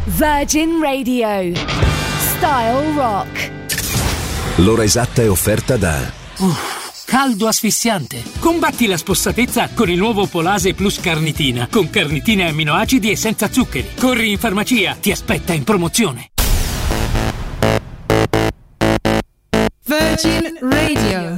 Virgin Radio. Style Rock. L'ora esatta è offerta da caldo asfissiante. Combatti la spossatezza con il nuovo Polase Plus Carnitina, con carnitina e amminoacidi e senza zuccheri. Corri in farmacia, ti aspetta in promozione. Virgin Radio.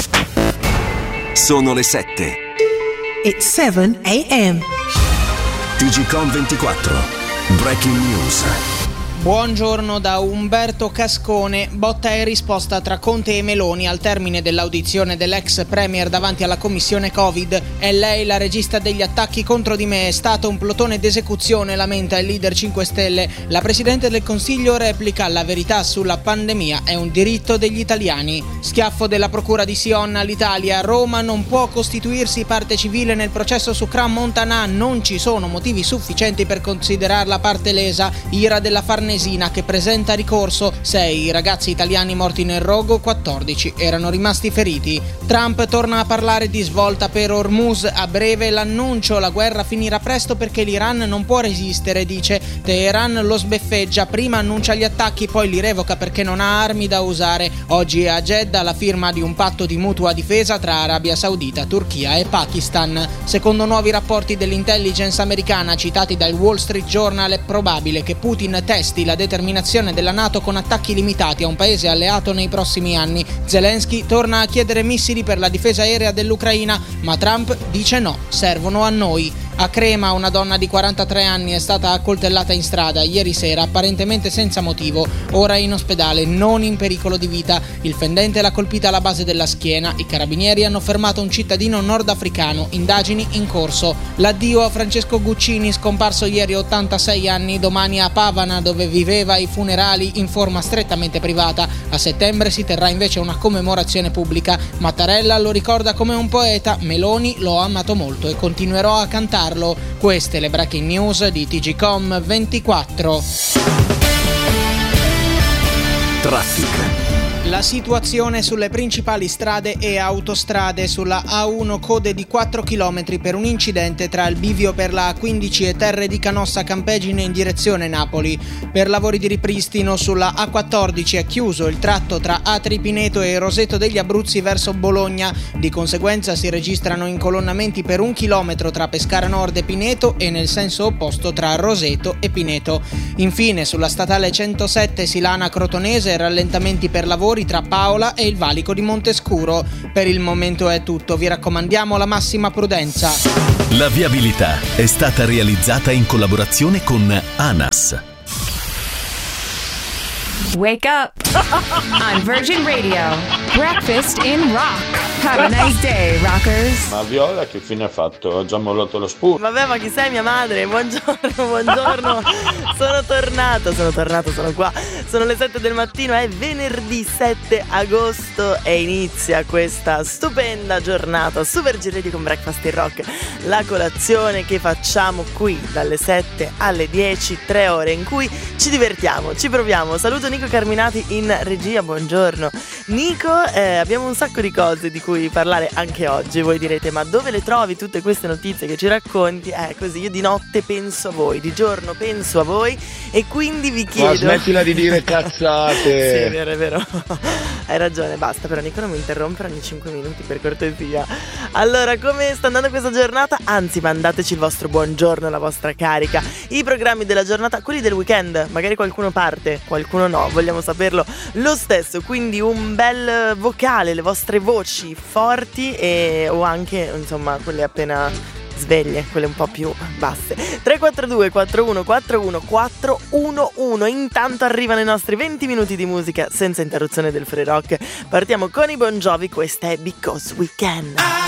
Sono le 7. It's 7 a.m. TGcom 24. Breaking news. Buongiorno da Umberto Cascone. Botta e risposta tra Conte e Meloni al termine dell'audizione dell'ex premier davanti alla commissione Covid. È lei la regista degli attacchi contro di me, è stato un plotone d'esecuzione, lamenta il leader 5 Stelle. La Presidente del Consiglio replica: la verità sulla pandemia è un diritto degli italiani. Schiaffo della Procura di Sion all'Italia. Roma non può costituirsi parte civile nel processo su Cran Montana, non ci sono motivi sufficienti per considerarla parte lesa. Ira della Farnesina che presenta ricorso. 6 i ragazzi italiani morti nel rogo, 14 erano rimasti feriti. Trump torna a parlare di svolta per Hormuz, a breve l'annuncio: la guerra finirà presto perché l'Iran non può resistere, dice. Teheran lo sbeffeggia, prima annuncia gli attacchi, poi li revoca perché non ha armi da usare. Oggi a Jeddah la firma di un patto di mutua difesa tra Arabia Saudita, Turchia e Pakistan. Secondo nuovi rapporti dell'intelligence americana citati dal Wall Street Journal, è probabile che Putin testi la determinazione della NATO con attacchi limitati a un paese alleato nei prossimi anni. Zelensky torna a chiedere missili per la difesa aerea dell'Ucraina, ma Trump dice no, servono a noi. A Crema una donna di 43 anni è stata accoltellata in strada ieri sera, apparentemente senza motivo, ora in ospedale, non in pericolo di vita. Il fendente l'ha colpita alla base della schiena. I carabinieri hanno fermato un cittadino nordafricano, indagini in corso. L'addio a Francesco Guccini, scomparso ieri 86 anni, domani a Pavana dove viveva i funerali in forma strettamente privata. A settembre si terrà invece una commemorazione pubblica. Mattarella lo ricorda come un poeta, Meloni lo ha amato molto e continuerò a cantarlo. Queste le breaking news di TGcom 24. Traffic. La situazione sulle principali strade e autostrade. Sulla A1 code di 4 km per un incidente tra il bivio per la A15 e Terre di Canossa Campegine in direzione Napoli. Per lavori di ripristino sulla A14 è chiuso il tratto tra Atri Pineto e Roseto degli Abruzzi verso Bologna. Di conseguenza si registrano incolonnamenti per 1 chilometro tra Pescara Nord e Pineto e nel senso opposto tra Roseto e Pineto. Infine sulla statale 107 Silana Crotonese rallentamenti per lavori tra Paola e il valico di Montescuro. Per il momento è tutto, vi raccomandiamo la massima prudenza. La viabilità è stata realizzata in collaborazione con ANAS. Wake up on Virgin Radio. Breakfast in rock. Have a nice day, rockers. Ma Viola che fine ha fatto? Ha già mollato lo spuro. Vabbè, ma chi sei, mia madre? Buongiorno. Sono tornato, sono qua. Sono le 7 del mattino, è venerdì 7 agosto e inizia questa stupenda giornata su Virgin Radio con Breakfast in Rock. La colazione che facciamo qui dalle 7 alle 10, 3 ore in cui ci divertiamo, ci proviamo. Saluto Nico Carminati in regia, buongiorno. Nico, abbiamo un sacco di cose di cui parlare anche oggi. Voi direte, ma dove le trovi tutte queste notizie che ci racconti? Così io di notte penso a voi, di giorno penso a voi e quindi vi chiedo... Ma smettila di dire cazzate. Sì, è vero. Hai ragione, basta, però Nico non mi interrompere ogni 5 minuti per cortesia. Allora, come sta andando questa giornata? Anzi, mandateci il vostro buongiorno, la vostra carica, i programmi della giornata, quelli del weekend. Magari qualcuno parte, qualcuno no, vogliamo saperlo lo stesso. Quindi un bel vocale, le vostre voci forti o anche, insomma, quelle appena sveglie, quelle un po' più basse. 342 4141 411. Intanto arrivano i nostri 20 minuti di musica senza interruzione del free rock. Partiamo con i Bon Jovi, questa è Because We Can.